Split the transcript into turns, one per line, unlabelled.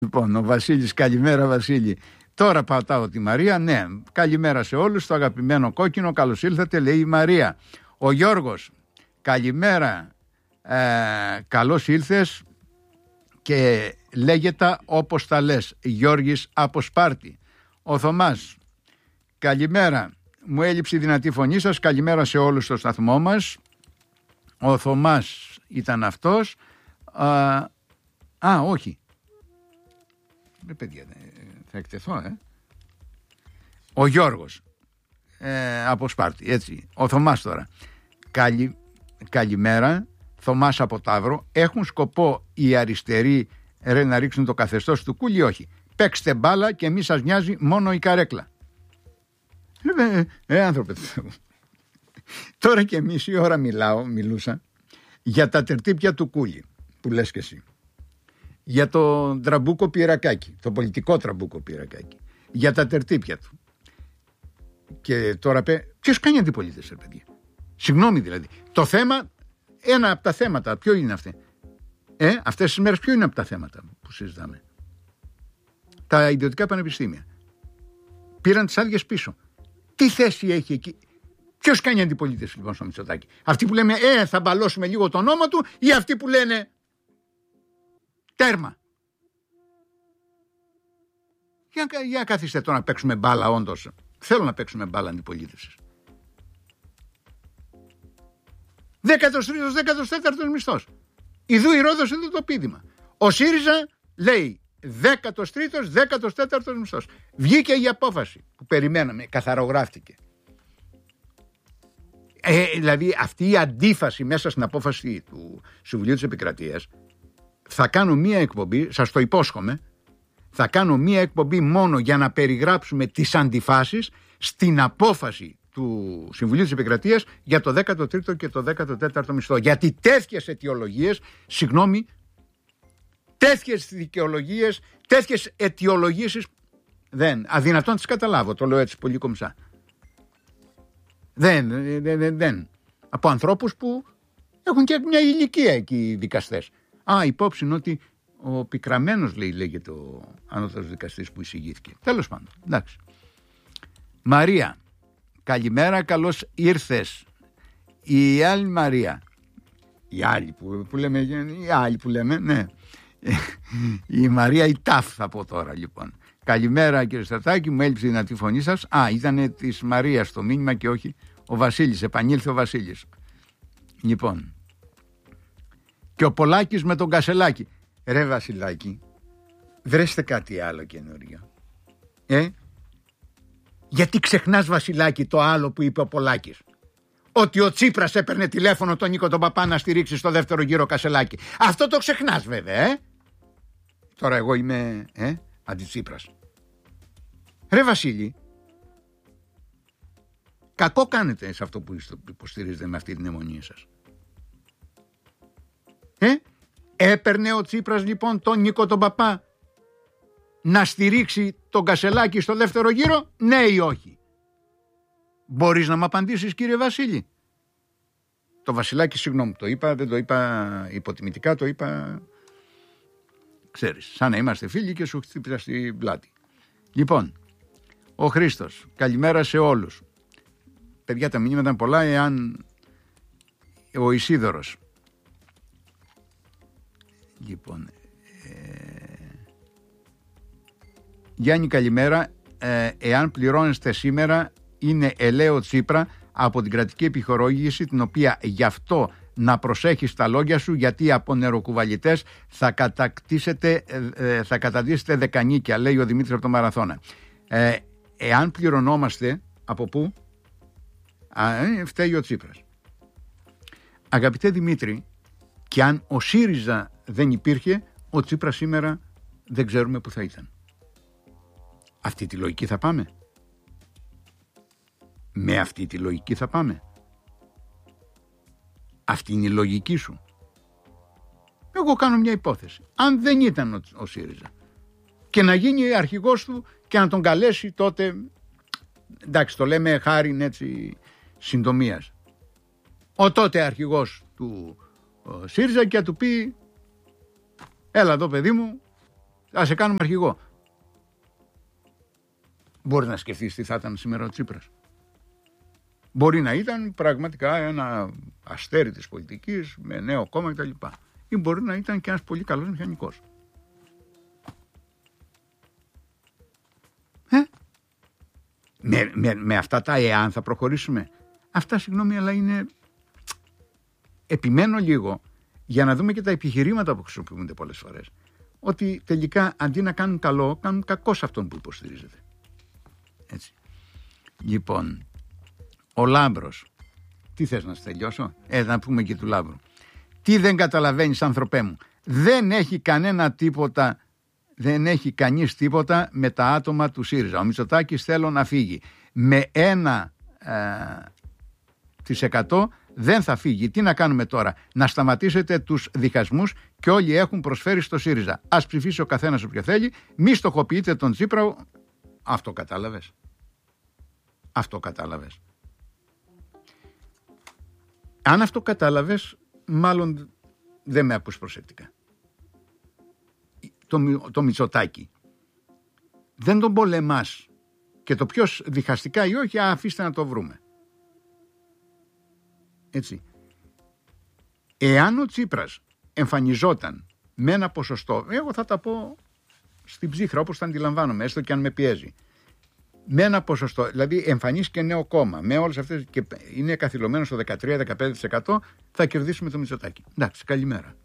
Λοιπόν, ο Βασίλης, καλημέρα Βασίλη. Τώρα πατάω τη Μαρία. Ναι, καλημέρα σε όλους. Το αγαπημένο κόκκινο, καλώς ήλθατε, λέει η Μαρία. Ο Γιώργος, καλημέρα. Καλώς ήλθες και λέγεται όπως τα λες. Γιώργης από Σπάρτη. Ο Θωμάς, καλημέρα. Μου έλειψε η δυνατή φωνή σας. Καλημέρα σε όλους στο σταθμό μας. Ο Θωμάς ήταν αυτός. Όχι. Παιδιά, θα εκτεθώ, Ο Γιώργος από Σπάρτη, έτσι. Ο Θωμάς τώρα. Καλημέρα. Θωμάς από Ταύρο. Έχουν σκοπό οι αριστεροί να ρίξουν το καθεστώς του Κούλι? Όχι. Παίξτε μπάλα και μη σας νοιάζει μόνο η καρέκλα. Άνθρωπε, τώρα και μισή ώρα μιλούσα για τα τερτύπια του Κούλι που λες και εσύ, για το τραμπούκο Πυρακάκη, το πολιτικό τραμπούκο Πυρακάκη, για τα τερτύπια του. Και τώρα ποιος κάνει αντιπολίτευση, παιδιά? Συγγνώμη δηλαδή. Το θέμα, ένα από τα θέματα, ποιο είναι αυτό? Αυτές τις μέρες ποιο είναι από τα θέματα που συζητάμε? Τα ιδιωτικά πανεπιστήμια πήραν τις άδειες πίσω. Τι θέση έχει εκεί? Ποιος κάνει αντιπολίτευση λοιπόν στο Μητσοτάκη? Αυτοί που λέμε θα μπαλώσουμε λίγο το όνομα του, ή αυτοί που λένε τέρμα? Για καθίστε τώρα να παίξουμε μπάλα, όντως. Θέλω να παίξουμε μπάλα αντιπολίτευσης. 13ος, 14ος μισθός. Ιδού η Ρόδος, εδώ το πείδημα. Ο ΣΥΡΙΖΑ λέει 13ος, 14ος μισθός. Βγήκε η απόφαση που περιμέναμε, καθαρογράφτηκε. Δηλαδή αυτή η αντίφαση μέσα στην απόφαση του Συμβουλίου της Επικρατείας, θα κάνω μία εκπομπή, σας το υπόσχομαι, θα κάνω μία εκπομπή μόνο για να περιγράψουμε τις αντιφάσεις στην απόφαση του Συμβουλίου της Επικρατείας για το 13ο και το 14ο μισθό. Γιατί τέτοιες αιτιολογίες, τέτοιες δικαιολογίες, τέτοιες αιτιολογήσεις αδυνατόν να τις καταλάβω, το λέω έτσι πολύ κομψά. Δεν. Από ανθρώπους που έχουν και μια ηλικία εκεί οι δικαστές. Υπόψη είναι ότι ο Πικραμένος λέγεται ο ανώτατος δικαστής που εισηγήθηκε. Τέλος πάντων, εντάξει. Μαρία, καλημέρα, καλώς ήρθες. Η άλλη Μαρία, η άλλη που λέμε, ναι. Η Μαρία η Ταφ θα πω τώρα λοιπόν. Καλημέρα κύριε Στρατάκη, μου έλειψε η δυνατή φωνή σας. Ήταν της Μαρίας το μήνυμα και όχι ο Βασίλης, επανήλθε ο Βασίλης. Λοιπόν, και ο Πολάκης με τον Κασελάκη. Ρε Βασιλάκη, βρέστε κάτι άλλο καινούριο. Γιατί ξεχνάς, Βασιλάκη, το άλλο που είπε ο Πολάκης? Ότι ο Τσίπρας έπαιρνε τηλέφωνο τον Νίκο τον Παπά να στηρίξει στο δεύτερο γύρο Κασελάκη. Αυτό το ξεχνάς βέβαια, Τώρα εγώ είμαι αντιτσίπρας. Ρε Βασίλη, κακό κάνετε σε αυτό που υποστηρίζετε με αυτή την αιμονία σας. Έπαιρνε ο Τσίπρας λοιπόν τον Νίκο τον Παπά να στηρίξει τον Κασελάκη στο δεύτερο γύρο, ναι ή όχι? Μπορείς να μου απαντήσεις, κύριε Βασίλη? Το Βασιλάκι, συγγνώμη, το είπα, δεν το είπα υποτιμητικά, το είπα, ξέρεις, σαν να είμαστε φίλοι και σου χτύπησα στην πλάτη. Λοιπόν, ο Χρήστος, καλημέρα σε όλους. Παιδιά, τα μηνύματα ήταν πολλά. Ο Ισίδωρος, λοιπόν, Γιάννη, καλημέρα. Εάν πληρώνεστε σήμερα, είναι ελαίο Τσίπρα από την κρατική επιχορήγηση, την οποία γι' αυτό να προσέχεις τα λόγια σου, γιατί από νεροκουβαλιτές θα καταντήσετε δεκανίκια, λέει ο Δημήτρης από το Μαραθώνα. Εάν πληρωνόμαστε, από πού? Φταίει ο Τσίπρας. Αγαπητέ Δημήτρη, και αν ο ΣΥΡΙΖΑ δεν υπήρχε, ο Τσίπρας σήμερα δεν ξέρουμε που θα ήταν. Αυτή τη λογική θα πάμε? Με αυτή τη λογική θα πάμε? Αυτή είναι η λογική σου? Εγώ κάνω μια υπόθεση. Αν δεν ήταν ο ΣΥΡΙΖΑ και να γίνει αρχηγός του και να τον καλέσει, τότε, εντάξει, το λέμε χάριν έτσι συντομίας, ο τότε αρχηγός του ΣΥΡΙΖΑ, και να του πει, έλα εδώ παιδί μου, Ας σε κάνουμε αρχηγό. Μπορεί να σκεφτείς τι θα ήταν σήμερα ο Τσίπρας. Μπορεί να ήταν πραγματικά ένα αστέρι της πολιτικής με νέο κόμμα κτλ. Ή μπορεί να ήταν και ένας πολύ καλός μηχανικός. Με αυτά τα εάν θα προχωρήσουμε. Αυτά συγγνώμη, αλλά είναι... Επιμένω λίγο για να δούμε και τα επιχειρήματα που χρησιμοποιούνται πολλές φορές. Ότι τελικά αντί να κάνουν καλό, κάνουν κακό σε αυτόν που υποστηρίζεται. Έτσι. Λοιπόν, ο Λάμπρος. Τι θες να σου τελειώσω? Να πούμε και του Λάμπρου. Τι δεν καταλαβαίνεις, άνθρωπέ μου? Δεν έχει κανένα τίποτα... Δεν έχει κανείς τίποτα με τα άτομα του ΣΥΡΙΖΑ. Ο Μητσοτάκης θέλω να φύγει. Με 1% δεν θα φύγει. Τι να κάνουμε τώρα? Να σταματήσετε τους διχασμούς και όλοι έχουν προσφέρει στο ΣΥΡΙΖΑ. Ας ψηφίσει ο καθένας όποιο θέλει. Μη στοχοποιείτε τον Τσίπρα. Αυτό κατάλαβες? Αυτό κατάλαβες? Αν αυτό κατάλαβες, μάλλον δεν με ακούς προσεκτικά. Το Μητσοτάκη δεν τον πολεμάς, και το ποιος διχαστικά ή όχι, αφήστε να το βρούμε. Έτσι. Εάν ο Τσίπρας εμφανιζόταν με ένα ποσοστό, εγώ θα τα πω στην ψύχρα όπως τα αντιλαμβάνομαι, έστω και αν με πιέζει, με ένα ποσοστό, δηλαδή εμφανίσει και νέο κόμμα, με όλες αυτές, και είναι καθυλωμένο στο 13-15%, θα κερδίσουμε το Μητσοτάκη. Εντάξει, καλημέρα.